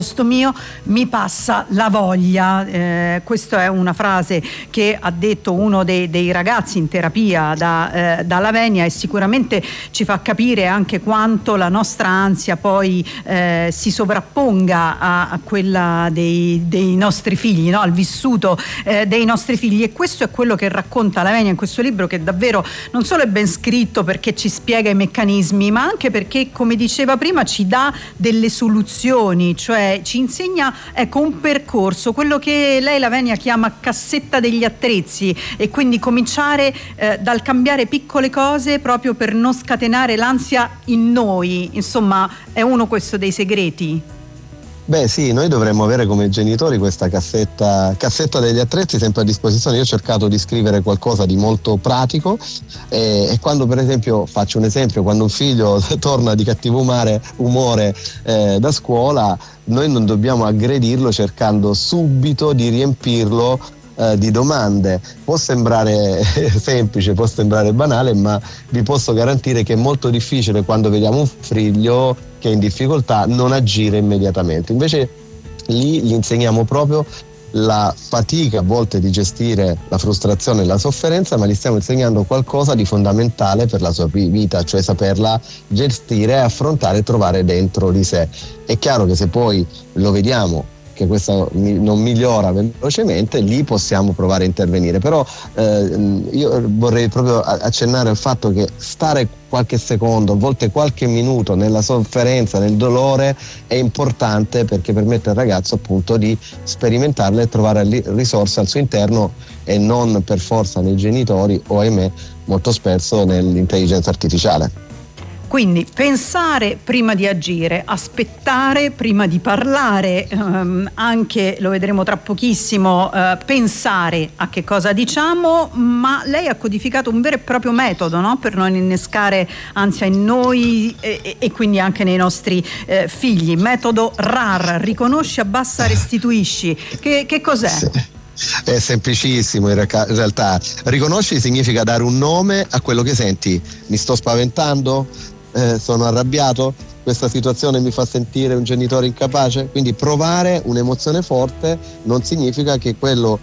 posto mio mi passa la voglia. Questa è una frase che ha detto uno dei ragazzi in terapia da Lavenia, e sicuramente ci fa capire anche quanto la nostra ansia poi si sovrapponga a quella dei nostri figli, no? Al vissuto dei nostri figli. E questo è quello che racconta Lavenia in questo libro, che davvero non solo è ben scritto perché ci spiega i meccanismi, ma anche perché, come diceva prima, ci dà delle soluzioni, cioè ci insegna, ecco, un percorso, quello che lei, Lavenia, chiama cassetta degli attrezzi, e quindi cominciare dal cambiare piccole cose proprio per non scatenare l'ansia in noi. Insomma, è uno questo dei segreti. Beh sì, noi dovremmo avere come genitori questa cassetta degli attrezzi sempre a disposizione. Io ho cercato di scrivere qualcosa di molto pratico, e quando, per esempio, faccio un esempio, quando un figlio torna di cattivo umore da scuola, noi non dobbiamo aggredirlo cercando subito di riempirlo di domande. Può sembrare semplice, può sembrare banale, ma vi posso garantire che è molto difficile, quando vediamo un figlio che è in difficoltà, non agire immediatamente. Invece lì gli insegniamo proprio la fatica a volte di gestire la frustrazione e la sofferenza, ma gli stiamo insegnando qualcosa di fondamentale per la sua vita, cioè saperla gestire, affrontare e trovare dentro di sé. È chiaro che se poi lo vediamo che questo non migliora velocemente, lì possiamo provare a intervenire. Però io vorrei proprio accennare al fatto che stare qualche secondo, a volte qualche minuto, nella sofferenza, nel dolore, è importante, perché permette al ragazzo appunto di sperimentarle e trovare risorse al suo interno, e non per forza nei genitori o, ahimè, molto spesso nell'intelligenza artificiale. Quindi pensare prima di agire, aspettare prima di parlare, anche, lo vedremo tra pochissimo, pensare a che cosa diciamo, ma lei ha codificato un vero e proprio metodo, no? Per non innescare ansia in noi e quindi anche nei nostri figli. Metodo RAR, riconosci, abbassa, restituisci. Che cos'è? Sì. È semplicissimo in realtà. Riconosci significa dare un nome a quello che senti. Mi sto spaventando? Sono arrabbiato? Questa situazione mi fa sentire un genitore incapace? Quindi provare un'emozione forte non significa che quello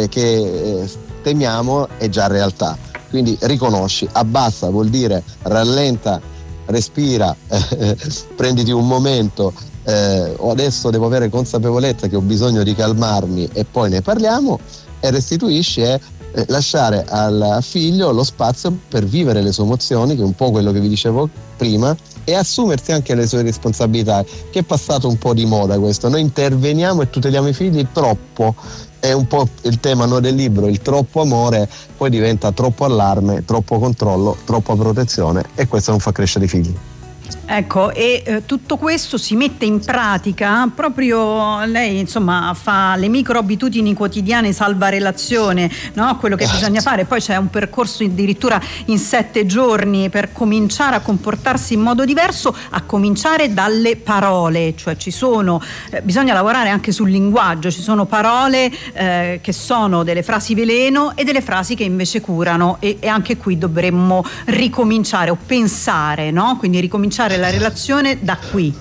che temiamo è già realtà. Quindi riconosci, abbassa vuol dire rallenta, respira, prenditi un momento, adesso devo avere consapevolezza che ho bisogno di calmarmi e poi ne parliamo. E restituisci è lasciare al figlio lo spazio per vivere le sue emozioni, che è un po' quello che vi dicevo prima, e assumersi anche le sue responsabilità, che è passato un po' di moda questo. Noi interveniamo e tuteliamo i figli troppo, è un po' il tema, no, del libro. Il troppo amore poi diventa troppo allarme, troppo controllo, troppa protezione, e questo non fa crescere i figli. Ecco, e tutto questo si mette in pratica proprio, lei insomma fa le micro abitudini quotidiane salva relazione, no? Quello che bisogna fare. Poi c'è un percorso addirittura in 7 giorni per cominciare a comportarsi in modo diverso, a cominciare dalle parole, cioè bisogna lavorare anche sul linguaggio. Ci sono parole che sono delle frasi veleno e delle frasi che invece curano, e anche qui dovremmo ricominciare o pensare, no? Quindi ricominciare la relazione da qui.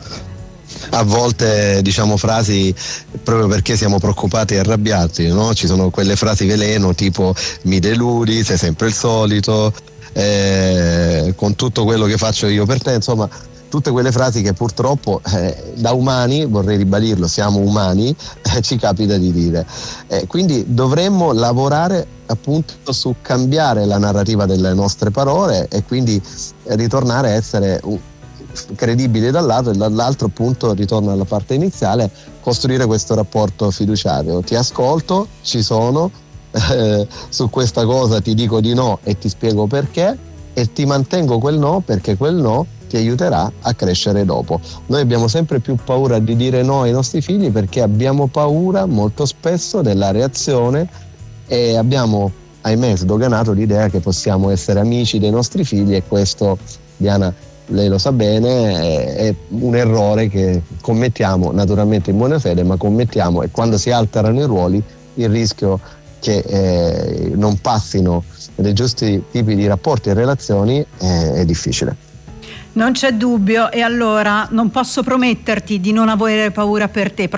A volte diciamo frasi proprio perché siamo preoccupati e arrabbiati, no? Ci sono quelle frasi veleno tipo mi deludi, sei sempre il solito, con tutto quello che faccio io per te, insomma tutte quelle frasi che purtroppo da umani, vorrei ribadirlo, siamo umani, ci capita di dire. Quindi dovremmo lavorare appunto su cambiare la narrativa delle nostre parole, e quindi ritornare a essere credibili da un lato, e dall'altro appunto ritorno alla parte iniziale, costruire questo rapporto fiduciario. Ti ascolto, ci sono, su questa cosa ti dico di no e ti spiego perché, e ti mantengo quel no perché quel no ti aiuterà a crescere dopo. Noi abbiamo sempre più paura di dire no ai nostri figli perché abbiamo paura molto spesso della reazione, e abbiamo, ahimè, sdoganato l'idea che possiamo essere amici dei nostri figli, e questo, Diana, lei lo sa bene, è un errore che commettiamo naturalmente in buona fede, ma commettiamo, e quando si alterano i ruoli il rischio che non passino dei giusti tipi di rapporti e relazioni è difficile. Non c'è dubbio, e allora non posso prometterti di non avere paura per te.